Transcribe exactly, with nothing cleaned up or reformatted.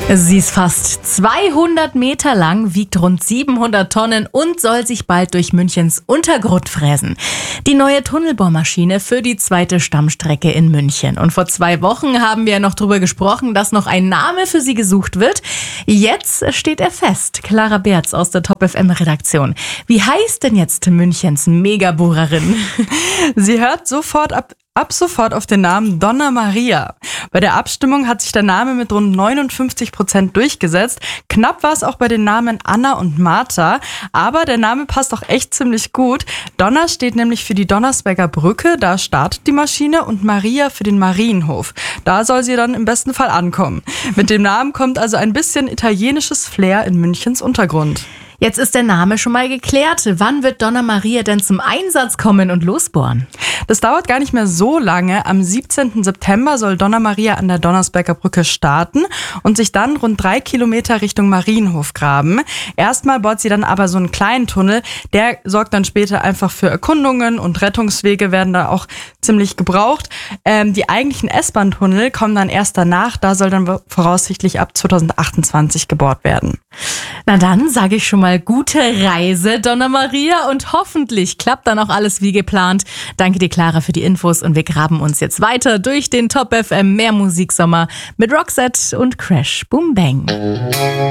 Sie ist fast zweihundert Meter lang, wiegt rund siebenhundert Tonnen und soll sich bald durch Münchens Untergrund fräsen. Die neue Tunnelbohrmaschine für die zweite Stammstrecke in München. Und vor zwei Wochen haben wir ja noch darüber gesprochen, dass noch ein Name für sie gesucht wird. Jetzt steht er fest. Clara Berz aus der Top F M-Redaktion. Wie heißt denn jetzt Münchens Megabohrerin? Sie hört sofort ab Ab sofort auf den Namen Donna Maria. Bei der Abstimmung hat sich der Name mit rund neunundfünfzig Prozent durchgesetzt. Knapp war es auch bei den Namen Anna und Martha. Aber der Name passt auch echt ziemlich gut. Donna steht nämlich für die Donnersberger Brücke, da startet die Maschine, und Maria für den Marienhof. Da soll sie dann im besten Fall ankommen. Mit dem Namen kommt also ein bisschen italienisches Flair in Münchens Untergrund. Jetzt ist der Name schon mal geklärt. Wann wird Donna Maria denn zum Einsatz kommen und losbohren? Das dauert gar nicht mehr so lange. Am siebzehnten September soll Donna Maria an der Donnersberger Brücke starten und sich dann rund drei Kilometer Richtung Marienhof graben. Erstmal baut sie dann aber so einen kleinen Tunnel. Der sorgt dann später einfach für Erkundungen, und Rettungswege werden da auch ziemlich gebraucht. Ähm, die eigentlichen S-Bahn-Tunnel kommen dann erst danach. Da soll dann voraussichtlich ab zweitausendachtundzwanzig gebohrt werden. Na dann sage ich schon mal gute Reise, Donna Maria, und hoffentlich klappt dann auch alles wie geplant. Danke dir, Clara, für die Infos, und wir graben uns jetzt weiter durch den Top F M Mehr Musiksommer mit Roxette und Crash Boom Bang.